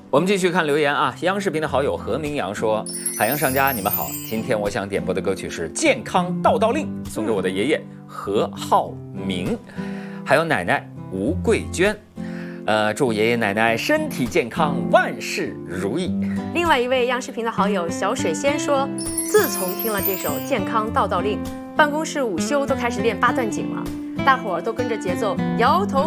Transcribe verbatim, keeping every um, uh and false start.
我们继续看留言啊，央视频的好友何明阳说：“海洋上家，你们好，今天我想点播的歌曲是《健康道道令》，送给我的爷爷何浩明，还有奶奶吴桂娟。呃，祝爷爷奶奶身体健康，万事如意。” 另外一位央视频的好友小水仙说：“自从听了这首《健康道道令》，办公室午休都开始练八段锦了，大伙儿都跟着节奏摇头。”